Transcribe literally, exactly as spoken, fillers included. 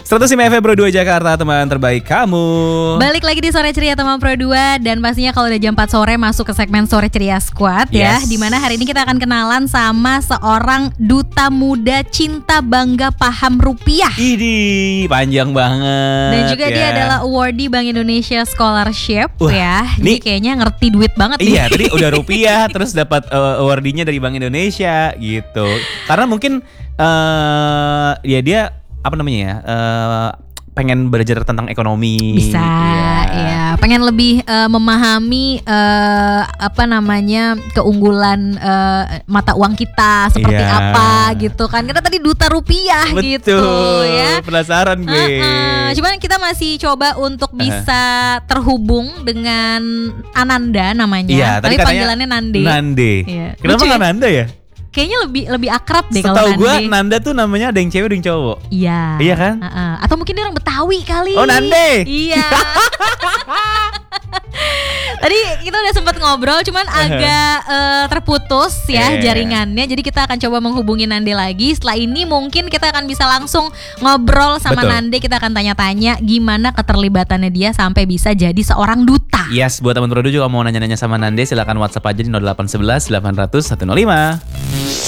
seratus lima F M Pro dua Jakarta, teman terbaik kamu. Balik lagi di Sore Ceria teman Pro dua. Dan pastinya kalau udah jam empat sore masuk ke segmen Sore Ceria Squad ya. Yes. Dimana hari ini kita akan kenalan sama seorang duta muda cinta bangga paham rupiah. Ini panjang banget. Dan juga ya. dia adalah awardee Bank Indonesia Scholarship. Wah, ya. Jadi nih- kayaknya ngerti duit banget nih. Iya, tadi udah rupiah terus dapat uh, awardee-nya dari Bank Indonesia gitu. Karena mungkin uh, ya dia apa namanya ya? Uh, pengen belajar tentang ekonomi. Bisa, ya. Pengen lebih uh, memahami uh, apa namanya keunggulan uh, mata uang kita seperti Iya. apa gitu kan. Karena tadi duta rupiah gitu Betul, ya. penasaran gue. Uh-uh. Cuman kita masih coba untuk bisa terhubung dengan Ananda namanya. Iya, tadi tapi katanya panggilannya Nande. Nande. Iya. Kenapa Lucu ya? nggak Nanda ya? Kayaknya lebih lebih akrab deh kalau Setahu Nande. gue Nanda tuh namanya ada yang cewek ada yang cowok. Iya. Iya kan? Uh-uh. Atau mungkin dia orang Betawi kali. Oh, Nande. Iya. Tadi kita udah sempat ngobrol, cuman agak uh, terputus ya Eh. jaringannya. Jadi kita akan coba menghubungi Nande lagi. Setelah ini mungkin kita akan bisa langsung ngobrol sama Betul. Nande. Kita akan tanya-tanya gimana keterlibatannya dia sampai bisa jadi seorang duta. Yes, buat teman Pro dua juga mau nanya-nanya sama Nande, silakan WhatsApp aja di nol delapan satu satu delapan nol nol satu nol lima.